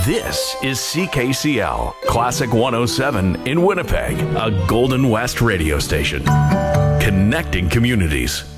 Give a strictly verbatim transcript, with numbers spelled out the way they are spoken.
This is C K C L, Classic one oh seven in Winnipeg, a Golden West radio station. Connecting communities.